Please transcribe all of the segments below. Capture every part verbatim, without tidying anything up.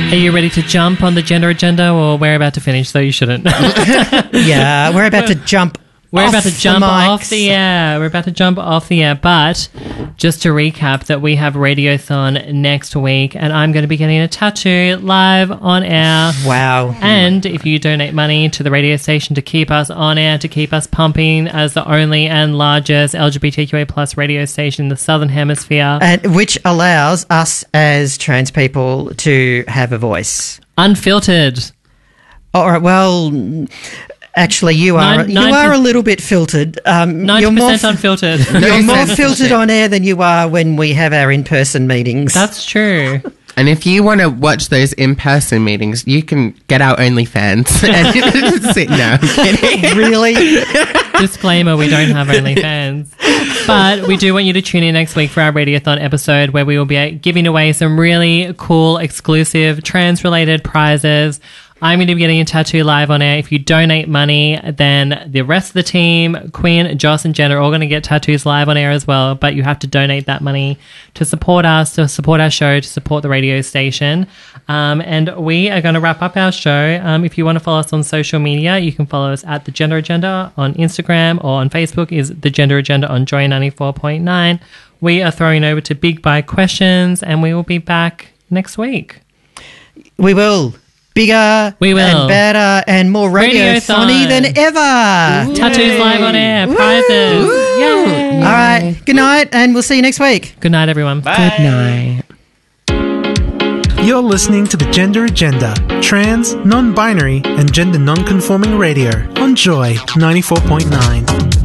Are you ready to jump on the gender agenda, or we're about to finish, so you shouldn't? Yeah, we're about to jump We're off about to jump the off the air. We're about to jump off the air. But just to recap that we have Radiothon next week, and I'm going to be getting a tattoo live on air. Wow. And if you donate money to the radio station to keep us on air, to keep us pumping as the only and largest L G B T Q A plus radio station in the Southern Hemisphere. And which allows us as trans people to have a voice. Unfiltered. All right, well... Actually, you are Nine, you nine are per- a little bit filtered. Um, ninety you're more percent unfiltered. You're more filtered on air than you are when we have our in-person meetings. That's true. And if you want to watch those in-person meetings, you can get our OnlyFans. And sit no, I'm kidding. Really? Disclaimer, we don't have OnlyFans. But we do want you to tune in next week for our Radiothon episode, where we will be giving away some really cool, exclusive, trans-related prizes. I'm going to be getting a tattoo live on air. If you donate money, then the rest of the team, Quinn, Joss and Jen, are all going to get tattoos live on air as well. But you have to donate that money to support us, to support our show, to support the radio station. Um, and we are going to wrap up our show. Um, if you want to follow us on social media, you can follow us at The Gender Agenda on Instagram, or on Facebook is The Gender Agenda on Joy ninety-four point nine. We are throwing over to Big Bike Questions, and we will be back next week. We will. Bigger we will. and better and more radio-thony than ever. Ooh. Tattoos live on air, prizes. Yay. All right, good night, and we'll see you next week. Good night, everyone. Bye. Good night. You're listening to The Gender Agenda, trans, non-binary and gender non-conforming radio on Joy ninety-four point nine.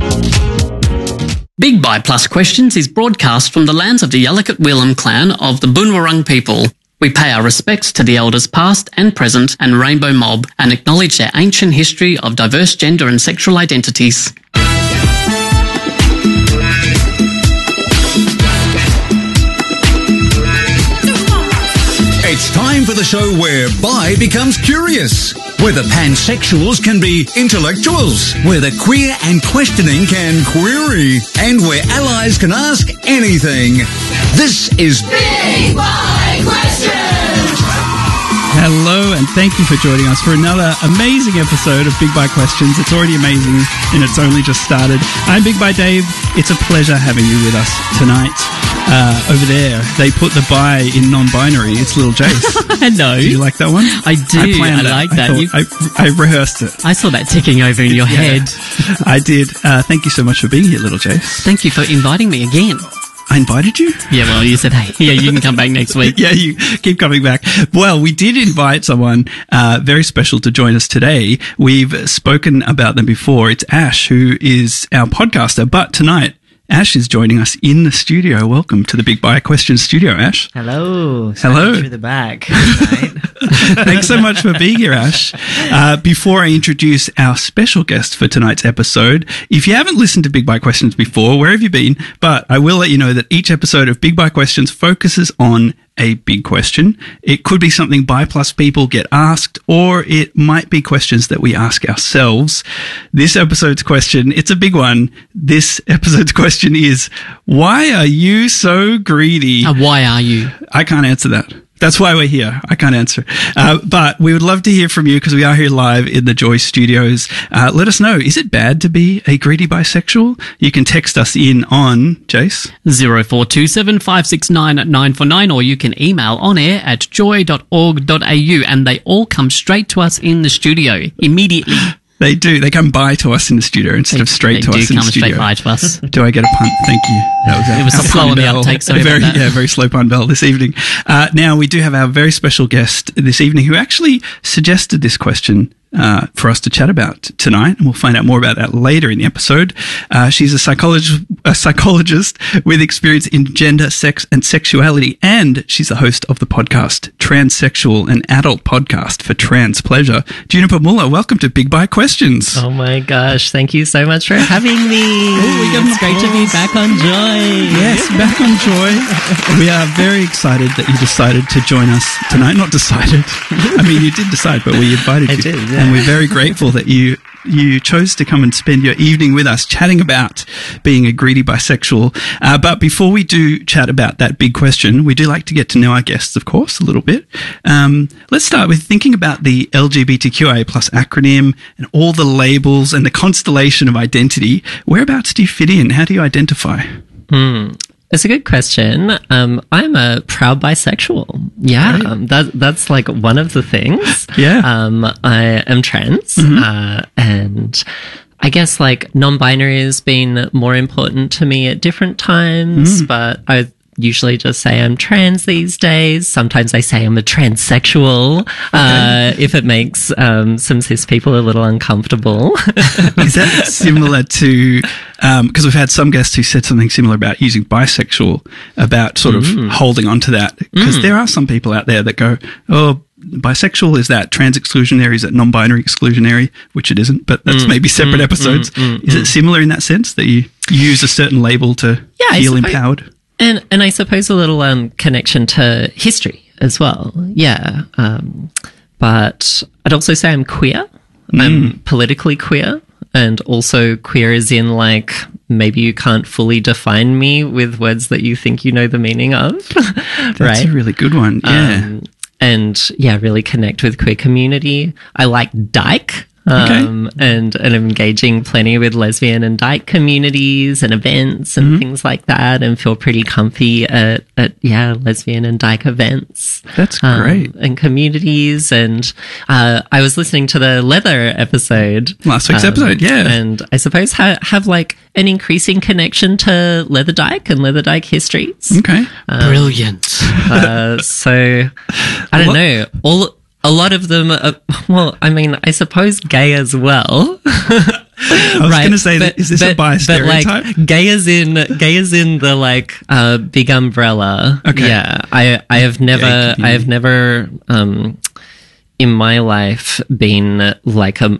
Big Bi Plus Questions is broadcast from the lands of the Yalukit Willam clan of the Boonwurrung people. We pay our respects to the elders past and present and Rainbow Mob, and acknowledge their ancient history of diverse gender and sexual identities. It's time for the show where bi becomes curious, where the pansexuals can be intellectuals, where the queer and questioning can query, and where allies can ask anything. This is Big Bi Questions! Hello, and thank you for joining us for another amazing episode of Big Bi Questions. It's already amazing, and it's only just started. I'm Big Bi Dave. It's a pleasure having you with us tonight. Uh, over there, they put the bi in non-binary. It's Little Jace. Hello. Do you like that one? I do. I, planned I like it. that. I, thought, I, I rehearsed it. I saw that ticking over in your Yeah. head. I did. Uh, thank you so much for being here, Little Jace. Thank you for inviting me again. I invited you? Yeah, well, you said, hey, yeah, you can come back next week. Yeah, you keep coming back. Well, we did invite someone uh, very special to join us today. We've spoken about them before. It's Ash, who is our podcaster. But tonight, Ash is joining us in the studio. Welcome to the Big Bi Questions studio, Ash. Hello. Hello. Through the back. Thanks so much for being here, Ash. Uh, before I introduce our special guest for tonight's episode, if you haven't listened to Big Bi Questions before, where have you been? But I will let you know that each episode of Big Bi Questions focuses on a big question. It could be something Bi Plus people get asked, or it might be questions that we ask ourselves. This episode's question, it's a big one. This episode's question is, why are you so greedy? Uh, why are you? I can't answer that. That's why we're here. I can't answer. Uh, but we would love to hear from you because we are here live in the Joy Studios. Uh, let us know, is it bad to be a greedy bisexual? You can text us in on, Jace? zero four two seven five six nine nine four nine, or you can email on air at joy dot org dot a u, and they all come straight to us in the studio immediately. They do. They come by to us in the studio instead They- of straight they to do us in the come studio. straight by to us. Do I get a punt? Thank you. That was our, It was our slow pun on the bell. uptake, sorry about very, that. Yeah, very slow pun bell this evening. Uh, now, we do have our very special guest this evening who actually suggested this question uh, for us to chat about tonight, and we'll find out more about that later in the episode. Uh, she's a psychologist, a psychologist with experience in gender, sex, and sexuality, and she's the host of the podcast Transsexual, an adult podcast for trans pleasure. Juniper Muller, welcome to Big Bi Questions. Oh my gosh, thank you so much for having me. It's great to be back on Joy. Yes, back on Joy. We are very excited that you decided to join us tonight. Not decided. I mean, you did decide, but we invited I you. did, yeah. and we're very grateful that you you chose to come and spend your evening with us chatting about being a greedy bisexual. Uh, but before we do chat about that big question, we do like to get to know our guests, of course, a little bit. Um, let's start with thinking about the L G B T Q I A plus acronym and all the labels and the constellation of identity. Whereabouts do you fit in? How do you identify? Hmm. It's a good question. Um, I'm a proud bisexual. Yeah, Right. um, that, that's like one of the things. Yeah. Um, I am trans, uh, and I guess like non-binary has been more important to me at different times, but I usually just say I'm trans these days. Sometimes I say I'm a transsexual, uh, if it makes um, some cis people a little uncomfortable. Is that similar to, because we've had some guests who said something similar about using bisexual, about sort of holding on to that? Because there are some people out there that go, oh, bisexual, is that trans exclusionary, is that non-binary exclusionary, which it isn't, but that's maybe separate episodes. Is it similar in that sense, that you use a certain label to Yeah, I feel suppose- empowered? And and I suppose a little um, connection to history as well. Yeah. Um, but I'd also say I'm queer. I'm politically queer, and also queer as in like maybe you can't fully define me with words that you think you know the meaning of. That's right? a really good one. Yeah. Um, and yeah, really connect with queer community. I like dyke. Um, and, and I'm engaging plenty with lesbian and dyke communities and events and things like that, and feel pretty comfy at, at yeah, lesbian and dyke events. That's um, great. and communities. And, uh, I was listening to the leather episode. Last week's episode, yeah. And I suppose ha- have like an increasing connection to leather dyke and leather dyke histories. Okay. Brilliant. Uh, so I don't What- know. All a lot of them. Are, well, I mean, I suppose gay as well. I was going to say, that, is this a bi stereotype? But like, gay as in gay as in the like uh, big umbrella. Okay. Yeah, I I have never Gay I have never um in my life been like a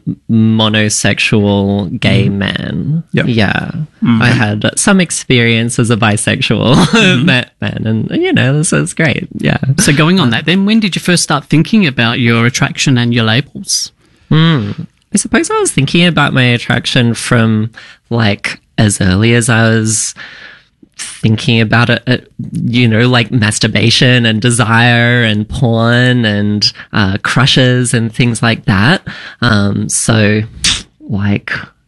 monosexual gay man. Yep. Yeah, I had some experience as a bisexual ma- man, and you know, so it's great. Yeah. So going on that, then when did you first start thinking about your attraction and your labels? I suppose I was thinking about my attraction from like as early as I was thinking about it, uh, you know, like masturbation and desire and porn and uh, crushes and things like that. Um, so like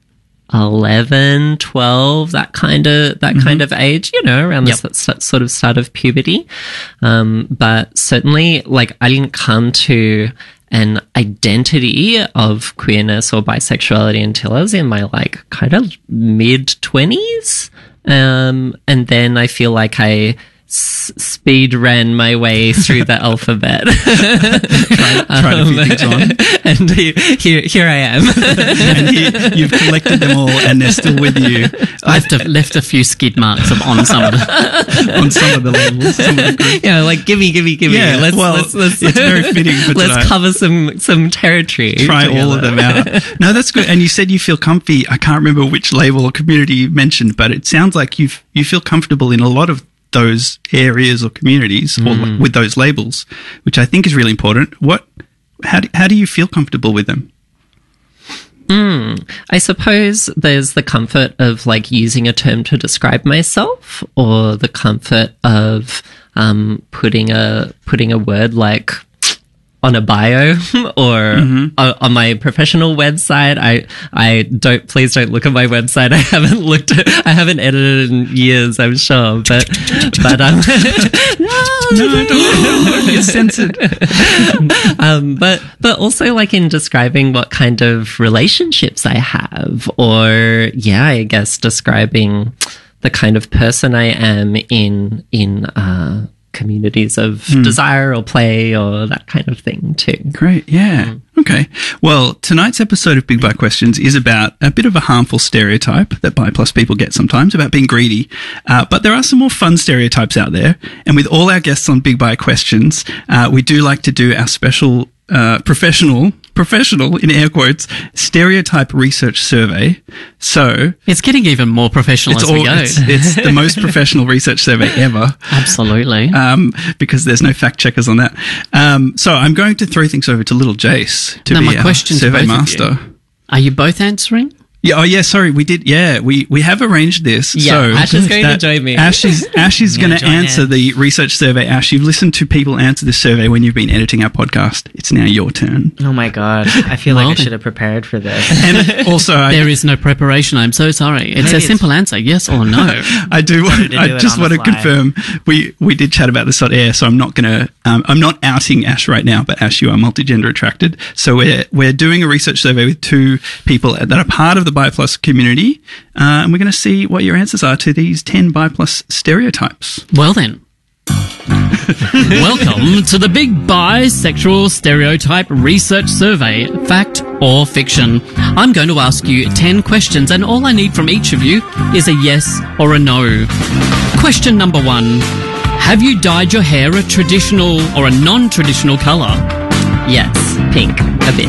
eleven, twelve, that kind of, that kind of age, you know, around Yep. the s- s- sort of start of puberty. Um, but certainly like I didn't come to an identity of queerness or bisexuality until I was in my like kind of mid twenties. Um, and then I feel like I s- speed ran my way through the alphabet. Tried, tried a few things on. And here, here, here I am. And you, you've collected them all, and they're still with you Left a, left a few skid marks of, on some of the. on some of the labels. Some of the groups. Yeah, like gimme, gimme, gimme. Yeah, let's, well, let's, let's, it's very fitting for let's tonight. cover some some territory. Try all of together. them out. No, that's good. And you said you feel comfy. I can't remember which label or community you mentioned, but it sounds like you you feel comfortable in a lot of those areas or communities or Mm. with those labels, which I think is really important. What? How do, how do you feel comfortable with them? I suppose there's the comfort of like using a term to describe myself, or the comfort of um, putting a putting a word like on a bio or o- on my professional website. I I don't please don't look at my website. I haven't looked at, I haven't edited in years, I'm sure. But but um No, don't you're censored. um, but but also like in describing what kind of relationships I have, or yeah, I guess describing the kind of person I am in in uh, communities of desire or play or that kind of thing too. Great, yeah. Okay. Well, tonight's episode of Big Bi Questions is about a bit of a harmful stereotype that bi plus people get sometimes about being greedy. Uh, but there are some more fun stereotypes out there. And with all our guests on Big Bi Questions, uh, we do like to do our special uh, professional professional, in air quotes, stereotype research survey. So It's getting even more professional it's, as we all, go. it's, it's the most professional research survey ever. Absolutely. Um, because there's no fact checkers on that. Um, so I'm going to throw things over to little Jace to Now, be my our question to survey both of master. you. Are you both answering? Yeah, oh yeah, sorry, we did. Yeah, we, we have arranged this. Yeah, so Ash is going to that join me. Ash is Ash is I'm going gonna to join answer in. the research survey. Ash, you've listened to people answer this survey when you've been editing our podcast. It's now your turn. Oh my god, I feel Well like I then. should have prepared for this. And also, I, There is no preparation. I'm so sorry. It's Maybe a it's- simple answer, yes or no. I do. Want, to I do it just on the want to fly. confirm we we did chat about this on air, so I'm not going to. Um, I'm not outing Ash right now, but Ash, you are multigender attracted. So we're we're doing a research survey with two people that are part of the BiPlus community, uh, and we're going to see what your answers are to these ten BiPlus stereotypes. Well then. Welcome to the Big Bisexual Stereotype Research Survey, fact or fiction. I'm going to ask you ten questions, and all I need from each of you is a yes or a no. Question number one. Have you dyed your hair a traditional or a non-traditional colour? Yes, pink, a bit.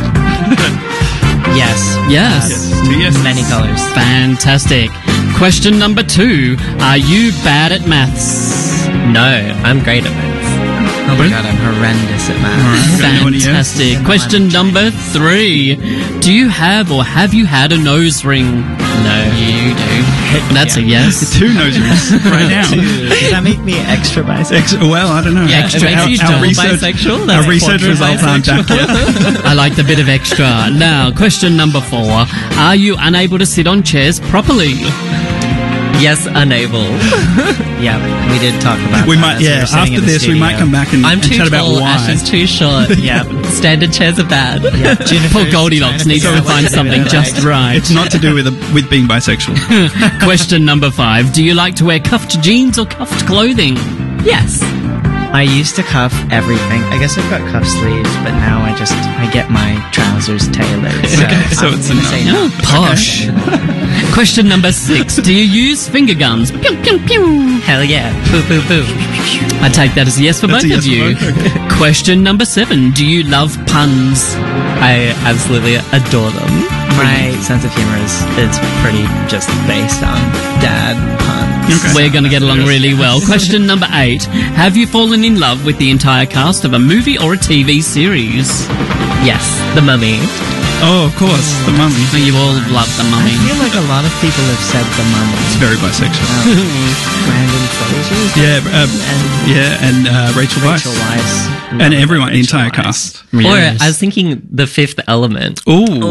Yes. Yes. Two yeses. Many colors. Fantastic. Question number two. Are you bad at maths? No, I'm great at maths. Oh my god, I'm horrendous at math. Alright, got anyone here? Fantastic. Question number three. Do you have or have you had a nose ring? No. You do. That's a yes. Two nose rings right now. Does that make me extra bisexual? Ex- well, I don't know. Yeah, it makes you double bisexual. Our That's research quadru results aren't back yet. I like the bit of extra. Now, question number four. Are you unable to sit on chairs properly? Yes, unable. Yeah, we did talk about We that might, as yeah. were sitting After in the this, we might studio. come back and, I'm and too chat about tall, why. Ash is too short. Yeah. Standard chairs are bad. Yeah, Jennifer's Poor Goldilocks trying needs figure to out what find do something with her just legs. right. It's not to do with a, with being bisexual. Question number five. Do you like to wear cuffed jeans or cuffed clothing? Yes. I used to cuff everything. I guess I've got cuff sleeves, but now I just I get my trousers tailored. So, Okay, so I'm it's a gonna no. say no. Posh. Question number six. Do you use finger guns? Pew, pew, pew. Hell yeah. Boo, boo, boo. I take that as a yes for That's both a of yes you. for both, okay. Question number seven. Do you love puns? I absolutely adore them. My sense of humor is, is pretty just based on dad puns. Okay. We're going to get along really well. Question number eight. Have you fallen in love with the entire cast of a movie or a T V series? Yes, The Mummy. Oh, of course, the mummy. Oh, you all love The I Mummy. feel like a lot of people have said the mummy. It's very bisexual. Brandon Fraser? Yeah, uh, And yeah, and uh, Rachel Weisz. Rachel Weisz. And everyone, the Rachel entire Weisz. cast. Or Yes. I was thinking The Fifth Element. Ooh.